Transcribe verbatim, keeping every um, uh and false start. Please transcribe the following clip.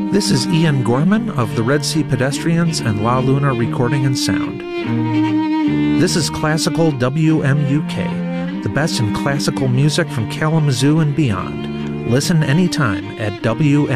This is Ian Gorman of the Red Sea Pedestrians and La Luna Recording and Sound. This is Classical W M U K, the best in classical music from Kalamazoo and beyond. Listen anytime at W M U K.